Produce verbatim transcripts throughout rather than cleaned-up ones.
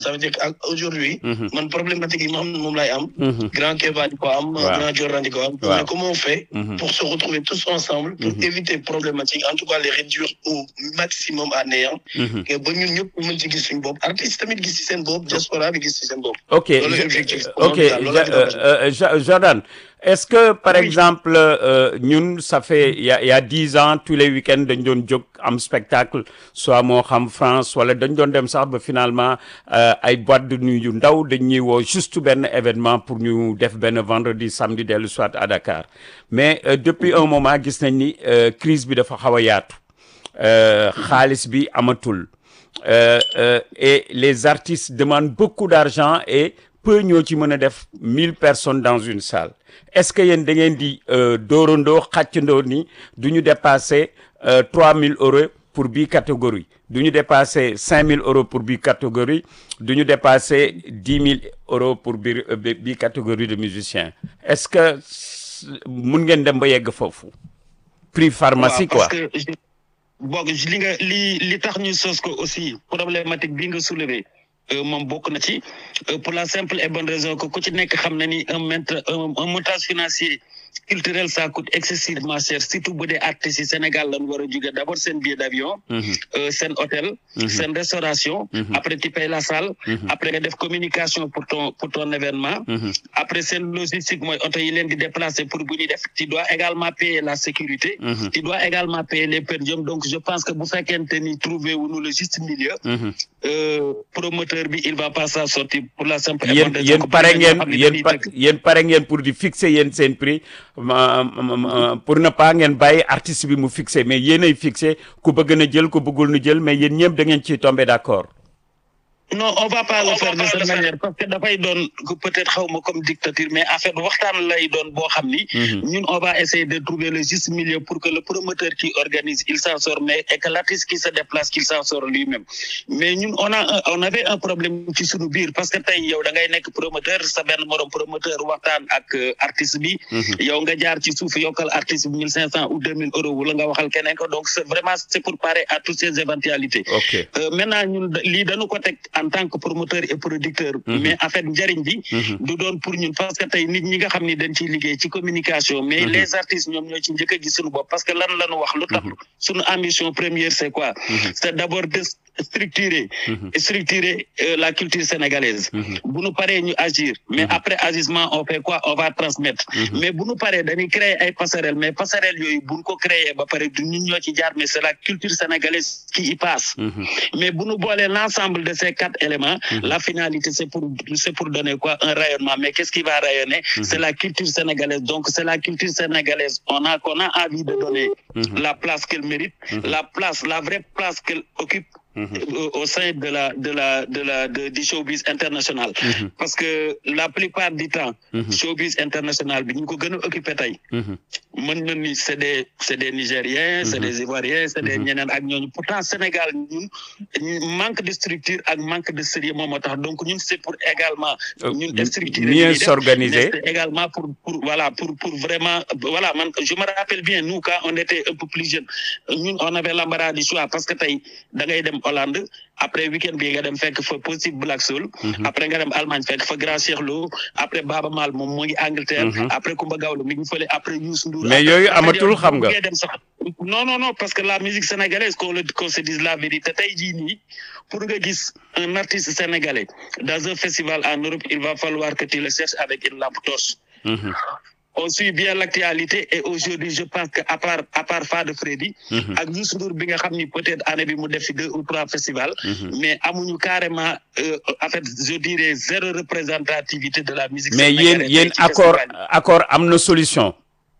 ça veut dire qu'aujourd'hui, Mhm. man problématique yi ma xam ne moom laay am. Mhm. Grand Kéba di ko am. Waaw. Grand Jordan di ko am. Waaw. Mais comment on fait Mhm. pour se retrouver tous ensemble pour Mhm. éviter problématique en tout cas les réduire au maximum à néant. Mhm. que ba ñun ñëpp mën ci gis suñu bopp artiste tamit gis ci seen bopp diaspora bi gis ci seen bopp. Ok, Loolu je- objectif. ok, Loolu la je- ñu doon euh, euh, Jo- Jordan, est-ce que par Oui. exemple, euh, ñun ça fait il y a, il y a dix ans tous les week-ends dañ doon jóg am spectacle soit moo xam France wala dañ doon dem sax ba finalement euh, ay boîte de nuit yu ndaw dañ ñuy woo juste benn événement pour ñu def benn vendredi samedi dellu soit à Dakar mais euh, depuis un moment gis nañ ni euh, crise bi dafa xaw a yaatu euh, xaalis bi amatul. Euh, euh, et les artistes demandent beaucoup d'argent et peu ñoo ci mën a def mille personnes dans une salle est-ce que yéen da ngeen di euh, dóorandoo xàccandoo ni du ñu dépasser euh, trois mille euros pour bii catégorie du ñu dépasser cinq mille euros pour bii catégorie du ñu dépasser dix mille euros pour bii euh, bii catégorie de musiciens est-ce que s- mun ngeen dem ba yegg foofu prix pharmacie waaw, parce quoi. que je- boog li nga li li tax ñu sos ko aussi problématique bi nga soulevé euh, moom bokk na ci euh, pour la simple et bonne raison que ku ci nekk xam na ni un maître un, un montage financier culturel ça coûte excessivement cher surtout bu dee artistes yi Sénégal lañ war a jóge d'abord seen billet d'avion Mhm, euh, seen hôtel Mhm. seen restauration Mhm. après tu payes la salle Mhm. après nga def communication pour ton pour ton événement mhm, après seen logistique mooy oto yi leen di déplacer pour bu ñuy def tu dois également payer la sécurité mhm, tu dois également payer les per diem donc je pense que bu fekkente ni trouver wu ñu le juste milieu mhm. euh, promoteur bi il va pas s'en sortir pour la simple et yéen bonne raison yéen que pare bëri na ñoo ngeen xam ne yéen dañuy pa tëgg. yéen pare ngeen pour di fixer yéen seen prix ma- ma- ma- pour ne pas ngeen bàyyi artiste bi mu fixer mais yéen ay fixer ku bëgg na jël ku bëggul na jël mais yéen ñëpp da ngeen ciy tomber d'accord. non on va pas le faire de cette manière parce que dafay doon peut-être xaw ma comme dictature mais en fait waxtaan lay doon boo xam ni Mhm. ñun on va essayer de trouver le juste milieu pour que le promoteur qui organise il s'en sort mais et que l'artiste qui se déplace qu'il s'en sort lui-même mais ñun on a un- on avait un problème ci suñu biir parce que tey yow da ngay nekk promoteur sa benn morom promoteur waxtaan ak euh, artiste bi Mhm. yow nga jaar ci suuf yokkal artiste bi mille cinq cents ou deux mille euros wala nga waxal keneen ko donc c'est vraiment c'est pour parer à toutes ces éventualités ok. Euh, maintenant ñun da- lii dañu ko teg en tant que promoteur et producteur Mhm. mais en fait njëriñ bi Mhm. du doon pour ñun parce que tey nit ñi nga xam ni dañ ciy liggéey ci communication mais Mhm. les artistes ñoom ñoo ci njëkk a gis suñu bopp parce que lan lañu wax lu tax Mhm. suñu ambition première c'est quoi Mhm. c'est d'abord de structurer Mhm. structurer euh, la culture sénégalaise Mhm. bu nu paree ñu agir mais Mhm. après agissement on fait quoi on va transmettre Mhm. mais bu nu paree dañuy créer ay passerelles mais passerelles yooyu bu nu ko créer ba pare du ñun ñoo ci jaar mais c'est la culture sénégalaise qui y passe Mhm. mais bu nu boolee l'ensemble de ces quatre éléments Mhm. la finalité c'est pour c'est pour donner quoi un rayonnement mais qu'est-ce qui va rayonner Mhm. c'est la culture sénégalaise donc c'est la culture sénégalaise on a qu'on a envie de donner Mhm. la place qu'elle mérite Mhm. la place la vraie place qu'elle occupe Mhm. euh, au sein de la de la de la de, du showbiz international Mhm. parce que la plupart du temps Mhm. showbiz international bi ñu ko gën a occupé tey Mhm. mën na ni c'est des c'est des Nigériens c'est Mhm. des Ivoiriens c'est des Mhm. ñeneen ak ñooñu pourtant Sénégal ñun manque de structure ak manque de sérieux moom moo tax donc ñun c'est pour également ñun Euh, structurer mieux li ñuy def, s'organiser. mais c'est également pour pour voilà pour pour vraiment voilà man je me rappelle bien nous quand on était un peu plus jeune ñun on avait l'embarras du choix parce que tey da ngay dem Hollande après week-end bi nga dem fekk fa Positive Black Soul Mhm. après nga dem Allemagne fekk fa Grand Cheikh Lo après Baba Maal moom moo ngi Angleterre Mhm. après Coumba Gawlo mi ngi fële après Youssou Ndour Mais après- yooyu après amatul, yow xam nga. bu ngeen dem sax non non non parce que la musique sénégalaise qu'on le qu'on se dise la vérité tey jii nii pour nga gis un artiste sénégalais dans un festival en Europe il va falloir que tu le cherches avec une lampe torche Mhm. on suit bien l'actualité et aujourd'hui je pense que à part à part Fada Freddy Mhm. ak Youssou Ndour bi nga xam ni peut-être année bi mu def fi deux ou trois festivals Mhm. mais amuñu carrément euh, en fait je dirais zéro représentativité de la musique mais yéen sénégalaise yéen ci accord festival yi. accord am na solution.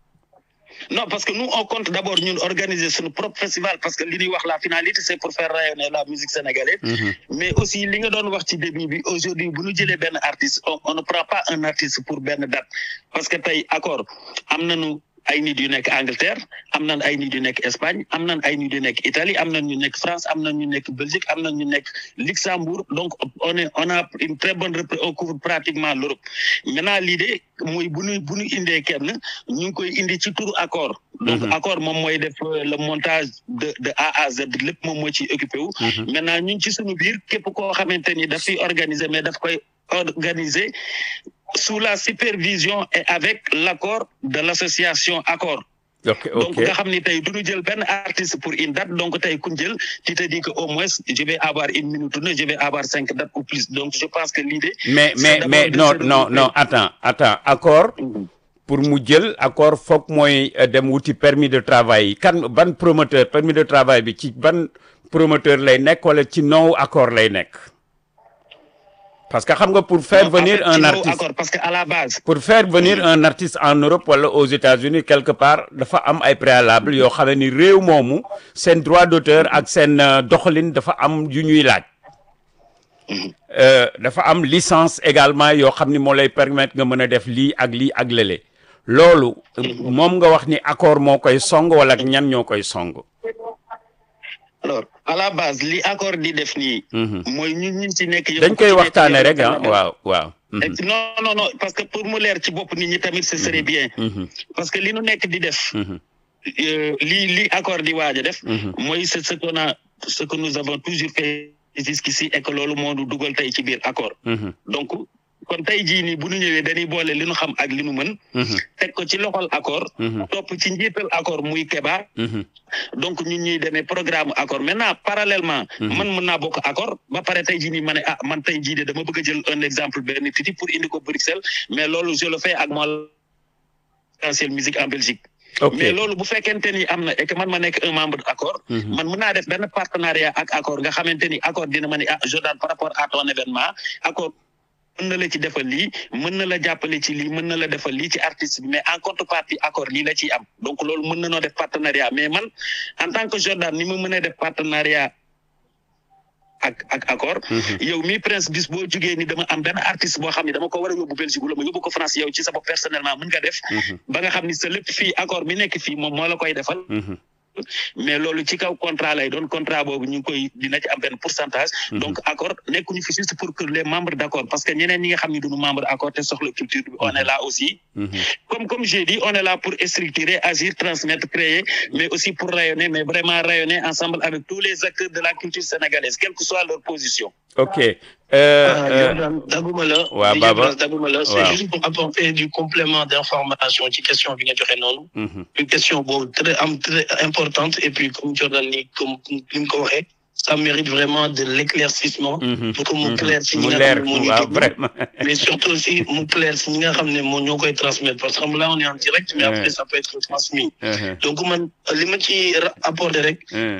Non, parce que nous, on compte d'abord nous organiser notre propre festival parce que li wax la finalité, c'est pour faire rayonner la musique sénégalaise. Mhm. Mais aussi, li nga doon wax ci début bi aujourd'hui, bu ñu jëlee benn artiste, on, on ne prend pas un artiste pour benn date. Parce que tey accord, am nañu ay nit yu nekk Angleterre, am nañ ay nit yu nekk Espagne, am nañ ay nit yu nekk Italie, am nañ ñu nekk France, am nañ ñu nekk Belgique, am nañ ñu nekk Luxembourg. Donc, on est, on a une très bonne repré- on couvre pratiquement l'Europe. Maintenant, l'idée, mooy bu ñu bu ñu indee kenn ñu ngi koy indi ci turu accord donc accord moom mooy def le montage de de A à Z lépp moom moo ciy occupé wu maintenant ñun ci suñu biir képp koo xamante ni daf fiy organiser mais daf koy organiser sous la supervision et avec l'accord de l'association Accord. ok ok donc nga xam ni tey du ñu jël benn artiste pour une date donc tey ku jël tu te dis que au moins je vais avoir une minute tournée je vais avoir cinq dates ou plus donc je pense que l'idée mais mais mais non non non attends attends Accord pour mu jël Accord foog mooy dem wuti permis de travail kan ban promoteur permis de travail bi ci ban promoteur lay nekk wala ci non Accord lay nekk parce que xam nga pour faire non, venir un artiste accord, parce que à la base pour faire venir mmh. un artiste en Europe wala aux États-Unis quelque part dafa am ay préalable yoo xam ni réew moomu seen droit d'auteur ak seen doxalin dafa am yu ñuy laaj dafa am licence également yoo xam ni moo lay permettre nga mën a def lii ak lii ak lële loolu moom nga wax ni Accord moo koy song wala ak ñan ñoo koy song alors à la base li Accord di def nii. mooy ñun ñu ci nekk. dañ koy waxtaanee rek ah waaw waaw. non non non parce que pour mu leer ci bopp nit ñi tamit ce serait bien. parce que li nu nekk di def. li li Accord di waaj a def. mooy c'est ce qu'on a ce que nous avons toujours fait jusqu'ici et que loolu moo du dugal tey ci biir Accord. donc kon tey jii nii bu ñu ñëwee dañuy boole li nu xam ak li nu mën. teg ko ci loxol Accord. topp ci njiital Accord muy Keba. donc ñun ñuy demee programme Accord maintenant parallèlement man mën naa bokk Accord ba pare tey jii nii ma ne ah man tey jii de dama bëgg a jël un exemple benn titi pour indi ko Bruxelles mais loolu je le fais ak moi potentiel musique en Belgique. ok mais loolu bu fekkente ni am na et que man ma nekk un membre d'Accord. man mën naa def benn partenariat ak Accord nga xamante ni Accord dina ma ne ah Jordan par rapport à ton événement Accord. mën na la ci defal lii mën na la jàppale ci lii mën na la defal lii ci artiste bi mais en contrepartie Accord lii la ciy am donc loolu mën na noo def partenariat mais man en tant que Jordan ni ma mën a def partenariat ak ak Accord yow mi Prince bis boo jugee ni dama am benn artiste boo xam ne dama ko war a yóbbu Belgique wala ma yóbbu ko France yow ci sa bopp personnellement mën nga def ba nga xam ni sa lépp fii Accord mi nekk fii moom moo la koy defal mais loolu ci kaw contrat lay doon contrat boobu ñu ngi koy dina ci am benn pourcentage donc Accord nekkuñu fi juste pour que les membres d'Accord parce que ñeneen ñi nga xam ne duñu membre Accord te soxla culture bi on est là aussi comme comme j'ai dit on est là pour structurer agir transmettre créer mais aussi pour rayonner mais vraiment rayonner ensemble avec tous les acteurs de la culture sénégalaise quelle que soit leur position. ok daguma la waaw Baba daguma la c'est juste pour apporter du complément d'information ci question bi nga joxe noonu une question boobu très am très importante et puis comme Jordan ni comme ni mu ko waxee ça mérite vraiment de l'éclaircissement pour que mu clair ci ñi nga xam ne moo ñu déglu mais surtout aussi mu clair ci ñi nga xam ne moo ñoo koy transmettre parce que xam là on est en direct mais après ça peut être transmis donc man li ma ci apporter rek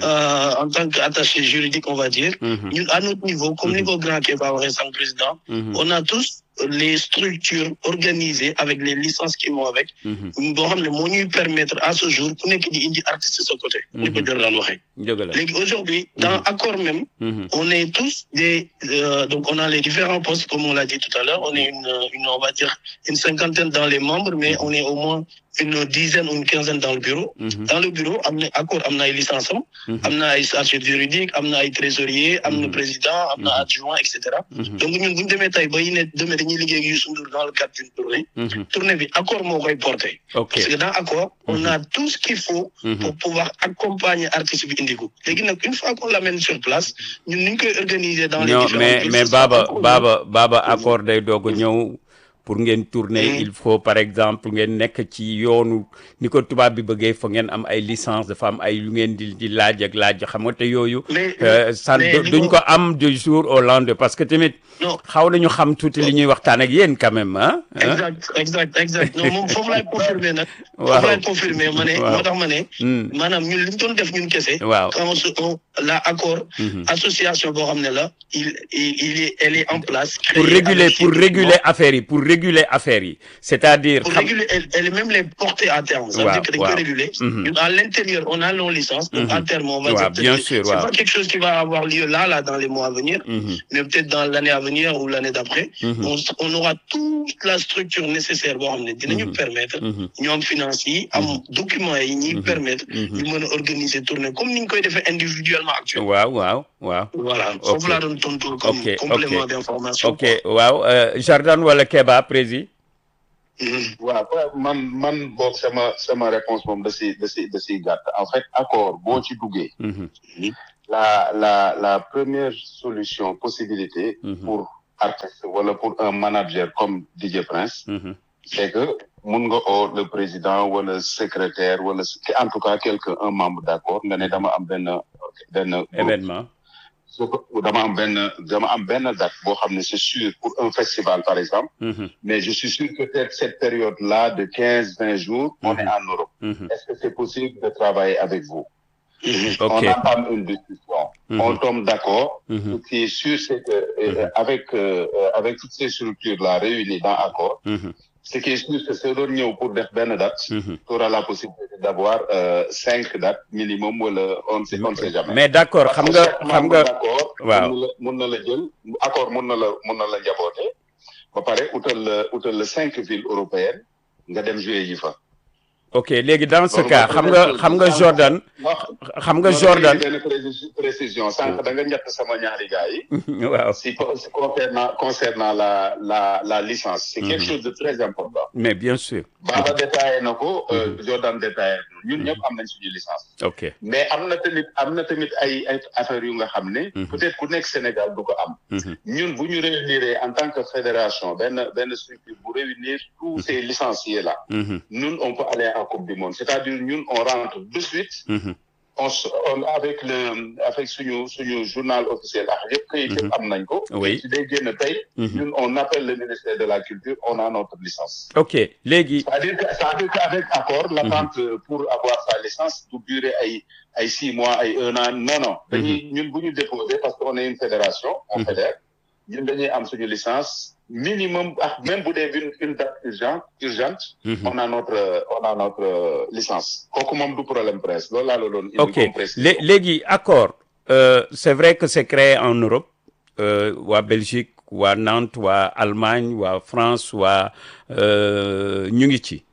en tant qu'attaché juridique on va dire ñun à notre niveau comme ni ko grand Keba waxee sànq président on a tous les structures organisées avec les licences qui vont avec boo xam ne moo ñuy permettre à ce jour ku nekk di indi artiste de ce côté ni ko Jordan waxee léegi aujourd'hui dans Accord même on est tous des euh, donc on a les différents postes comme on l'a dit tout à l'heure on est une, une on va dire une cinquantaine dans les membres mais on est au moins une dizaine ou une quinzaine dans le bureau dans le bureau am na Accord am na ay licence am am na ay chargé juridique am na ay trésorier am na président am na adjoint et cetera donc ñun bu ñu demee tey ba yi ne demee dañuy liggéey ak Youssou Ndour dans le cadre d'une tournée tournée bi Accord moo koy porter parce que dans Accord on a tout ce qu'il faut pour pouvoir accompagner artiste bi indi ko léegi nag une fois qu'on l'amène sur place ñun ni ñu koy organiser dans les différents mais mais Baba Baba Baba Accord day doog a ñëw pour ngeen tourner il faut par exemple ngeen nekk ci yoonu ni ko tubaab bi bëggee fa ngeen am ay licence dafa am ay lu ngeen di di laaj ak laaj xam nga te yooyu san duñ ko am du jour au lendemain parce que tamit xaw nañu xam tuuti li ñuy waxtaan ak yéen quand même ah exact exact exact non moom foofu laay confirmer nag foofu laay confirmer ma ne moo tax ma ne maanaam ñun li ñu doon def ñun kese waaw la Accord association boo xam ne la il il est elle est en place pour réguler pour réguler affaires yi pour réguler affaires yi c'est-à-dire pour réguler elle, elle même les porter à terme ça veut dire que dañ koy réguler ñun à l'intérieur on a nos licences donc à terme on va dire bien sûr c'est pas quelque chose qui va avoir lieu là là dans les mois à venir mais peut-être dans l'année à venir ou l'année d'après on, on aura toute la structure nécessaire boo xam ne dinañu permettre ñoom finance yi am documents yi ñuy permettre ñu mën a organiser tournée comme ni ñu koy defee individuellement actuellement waaw waaw waaw voilà foofu laa doon tontu comme complément d'information ok waaw Jordan wala Keba président waaw man man boog sama sama réponse moom da si da si da si gàtt en fait accord boo ci duggee. la la la première solution possibilité. pour artiste wala pour un manager comme D J Prince. c'est que mun nga oo le président wala secrétaire wala en tout cas quelqu'un un membre d'accord nga ne dama am benn benn. événement. dama am benn dama am benn date boo xam ne c'est sûr pour un festival par exemple. Mm-hmm. mais je suis sûr que peut-être cette période-là de quinze vingt jours. Mm-hmm. on est en Europe. Mm-hmm. est-ce que c'est possible de travailler avec vous. Mm-hmm. Okay. On entame une discussion. Mm-hmm. On tombe d'accord. Mm-hmm. Ce qui est sûr c'est que mm-hmm. avec euh, avec toutes ces structures-là réunies dans accord. Mm-hmm. Ce qui est sûr c'est que doon ñëw pour def benn date. tu auras la possibilité d'avoir euh, cinq dates minimum wala on sait on sait jamais. mais d'accord xam nga xam nga waaw mun na la jël accord mun na la mun na la njaboote ba pare utal la utal la cinq villes européennes nga dem jouer yi fa. ok léegi dans ce cas xam nga xam nga Jordan. xam nga Jordan benn précision sànq da nga ñett sama ñaari gars yi. waaw si concernant concernant la la la licence. c'est quelque chose de très important. mais bien sûr. Baba détaillé na ko Jordan détaillé ñun ñëpp am nañ suñu licence. ok mais am na tamit am na tamit ay ay affaires yu nga xam ne. peut-être ku nekk Sénégal du ko am. ñun bu ñu réunir en tant que fédération benn benn structure bu réunir tous ces licenciés là. ñun on peut aller en Coupe du Monde c'est-à-dire ñun on rentre de suite. on on avec le avec suñu suñu journal officiel ak yëpp kayit yëpp am nañ ko. oui ci day génn tey. ñun on appelle le ministère de la culture on a notre licence. ok léegi. c'est-à-dire que c'est-à-dire qu'avec accord l'attente pour avoir sa licence du durer ay ay six mois ay un an non non. dañuy ñun bu ñu déposer parce que on est une fédération. on fédère ñun dañuy am suñu licence. minimum ah même bu dee une une date urgente urgente. Mm-hmm. on a notre on a notre euh, licence. kooku moom du problème presse loolu laa la doon. ok léegi accord euh, c'est vrai que c'est créé en Europe euh, waa Belgique waa Nantes waa Allemagne waa France waa ñu ngi ci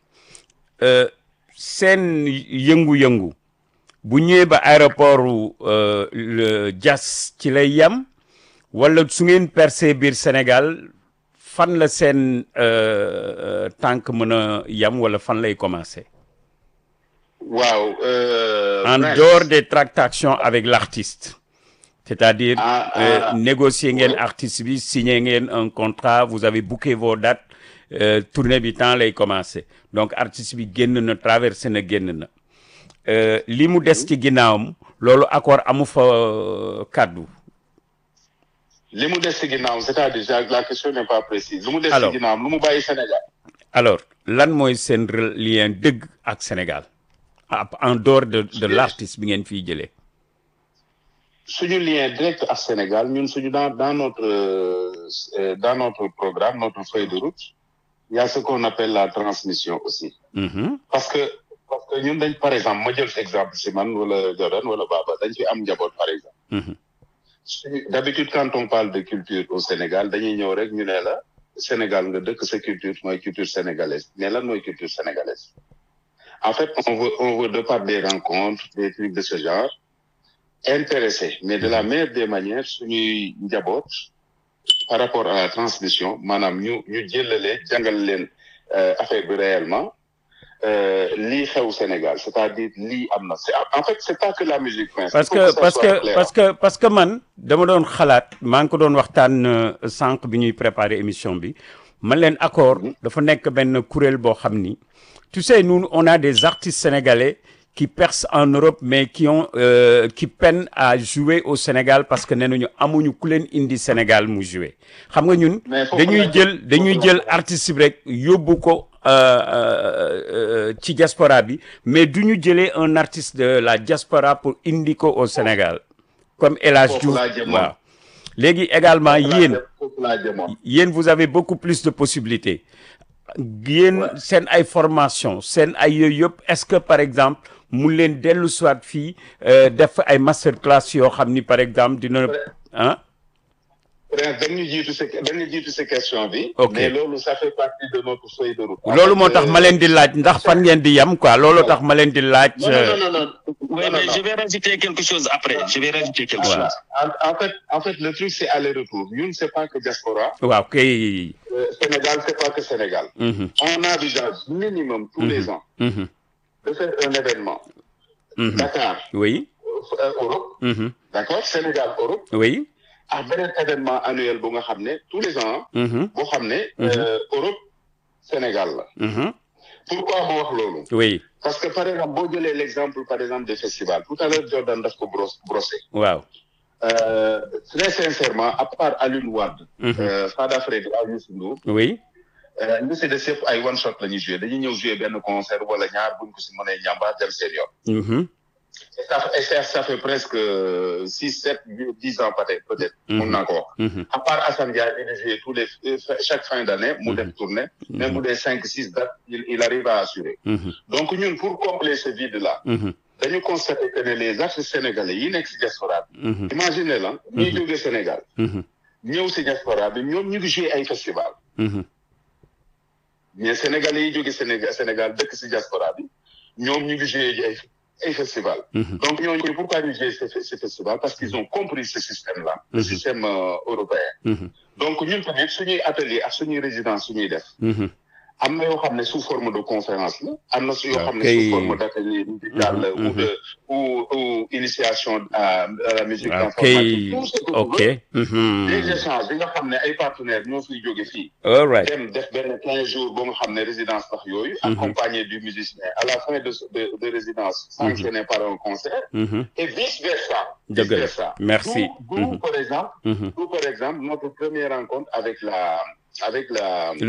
seen yëngu-yëngu bu ñëwee ba aéroport le Diass ci lay yam wala su ngeen percé biir Sénégal. fan la seen tànk mën a yam wala fan lay commencer. waaw. en dehors des tractations avec l'artiste. c'est-à-dire ah, ah, euh, négocier ngeen artiste bi signer ngeen un contrat vous avez booké vos dates euh, tournée bi temps lay commencer donc artiste bi génn na traversé na génn na li mu des ci ginnaawam loolu accord amu fa kaddu. li mu des ci ginnaaw c'est-à-dire la question n'est pas précise. lu mu des ci ginnaaw lu mu bàyyi Sénégal. alors lan mooy seen lien dëgg ak Sénégal en dehors de de l'artiste bi ngeen fiy jëlee. suñu lien direct ak Sénégal ñun suñu dans dans notre euh, dans notre programme notre feuille de route il y a ce qu'on appelle la transmission aussi. Mm-hmm. parce que parce que ñun dañ par exemple ma jël exemple si man wala Jordan wala Baba dañ fi am njaboot par exemple. Mm-hmm. D'habitude quand on parle de culture au Sénégal dañuy ñëw rek ñu ne la Sénégal nga dëkk sa culture mooy culture sénégalaise mais lan mooy culture sénégalaise en fait on veut on veut de par des rencontres des trucs de ce genre intéressé mais de la meilleure des manières suñuy njaboot par rapport à la transmission maanaam ñu ñu jëlale jàngal leen affaire bi réellement lii xew Sénégal c'est-à-dire lii am na c'est en fait c'est pas que la musique. parce que parce que parce que parce que man dama doon xalaat maa ngi ko doon waxtaan sànq bi ñuy préparer émission bi man leen accord dafa nekk benn kuréel boo xam ni tu sais nous on a des artistes sénégalais qui percent en Europe mais qui ont euh, qui peinent à jouer au Sénégal parce que nee nañu amuñu ku leen indi Sénégal mu jouer xam nga ñun dañuy jël dañuy jël artiste bi rek yóbbu ko ci diaspora bi mais du ñu jëlee un artiste de la diaspora pour indi ko au Sénégal comme El Hadj Diouf waaw léegi également yéen yéen vous avez beaucoup plus de possibilités yéen seen ay formation seen ay yooyu yëpp est-ce que par exemple mu leen dellu soit fii def ay master class yoo xam ni par exemple dina ah dañu jiitu sa dañu jiitu sa question bi. ok mais loolu ça fait partie de notre feuille de route. loolu moo tax ma leen di laaj ndax fan ngeen di yam quoi loolu tax ma leen di laaj. non non non non oui mais je vais rajouter quelque chose après je vais rajouter quelque chose. en en fait en fait le truc c'est aller-retour ñun c'est pas que diaspora. waaw kay. euh, Sénégal, c'est pas que Sénégal. Mhm. On envisage minimum tous Mhm. les ans Mhm. de faire un événement. Mhm. Dakar, Oui. euh, Europe, Mhm. d'accord, Sénégal, Europe, Oui. ak beneen événement annuel bu nga xam ne tous les ans Mhm. boo xam ne Mhm. euh, Europe Sénégal la. Mhm. Pourquoi ma wax loolu? Oui. Parce que par exemple boo jëlee l'exemple par exemple des festivals tout à l'heure Jordan daf ko brosse brossé. Waaw. Euh, très sincèrement à part Alioune Wade. Mhm. euh, Fada Freddy ak Youssou Ndour. Oui. euh, ñu si des yëpp ay one shot la ñuy joué dañuy ñëw joué benn concert wala ñaar buñ ko si mënee ñàmbaar dem seen yoon. Mhm. Et ça, et ça, ça fait presque six, sept, dix ans peut-être, peut-être, Mhm. mon encore. Mhm. À part Assane Dia, il est tous les, chaque fin d'année, Mhm. mon mm tournée, même pour des cinq, six dates, il, il arrive à assurer. Mhm. Donc, nous, pour combler ce vide-là, Mhm. nous constatons que les artistes sénégalais, ils n'existent pas diaspora. Mhm. Imaginez là, nous sommes au Sénégal, Mhm. nous sommes diaspora, nous nous jouons à un festival. Mhm. Mais Sénégalais, ils jouent au Sénégal, Sénégal, dès que c'est diaspora, nous nous jouons à un festival. Mhm. Donc, nous, pourquoi nous jouons ce, ce festival? Parce qu'ils ont compris ce système-là, le Mhm. système euh, européen. Mhm. Donc, nous, peut être, sur atelier, sur résidence, sur def. Mhm. am na yoo xam ne sous forme de conférence la am na yoo xam ne Ok. sous forme d'atelier musical Mhm, ou mhm. de ou ou initiation à, à la musique Ok. informatique tout ce que vous Ok. voulez. Mhm. Des échanges yi nga xam ne ay partenaires ñoo fiy jóge fii All right. dem def benn quinze jours ba nga xam ne résidence tax yooyu Mhm. accompagné du musicien à la fin de de, de résidence sanctionné par un concert Mhm. et vice versa Dëgg vice la. versa Merci. D'où- d'où, Mhm. par exemple Mhm. d'où par exemple notre première rencontre avec la avec la